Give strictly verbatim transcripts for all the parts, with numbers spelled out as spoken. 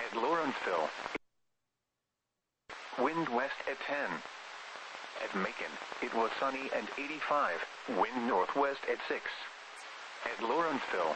At Lawrenceville, wind west at ten. At Macon, it was sunny and eighty-five, wind northwest at six. At Lawrenceville,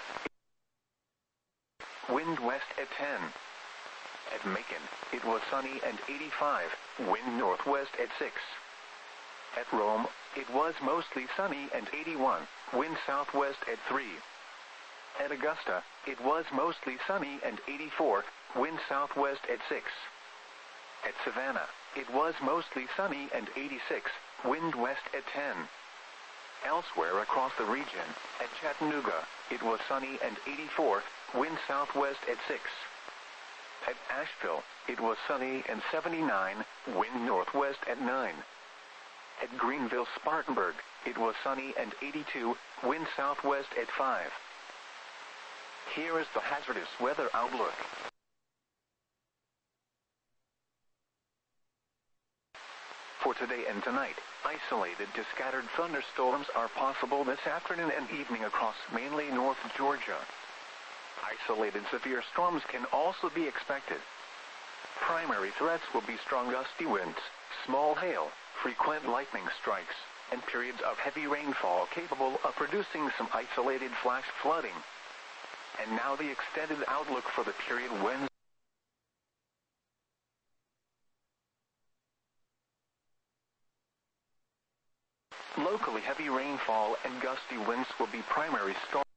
wind west at ten. At Macon, it was sunny and eighty-five, wind northwest at six. At Rome, it was mostly sunny and eighty-one, wind southwest at three. At Augusta, it was mostly sunny and eighty-four, wind southwest at six. At Savannah, it was mostly sunny and eighty-six, wind west at ten. Elsewhere across the region, at Chattanooga, it was sunny and eighty-four, wind southwest at six. At Asheville, it was sunny and seventy-nine, wind northwest at nine. At Greenville-Spartanburg, it was sunny and eighty-two, wind southwest at five. Here is the hazardous weather outlook. For today and tonight, isolated to scattered thunderstorms are possible this afternoon and evening across mainly North Georgia. Isolated severe storms can also be expected. Primary threats will be strong gusty winds, small hail, frequent lightning strikes, and periods of heavy rainfall capable of producing some isolated flash flooding. And now the extended outlook for the period Wednesday. Locally heavy rainfall and gusty winds will be primary storms.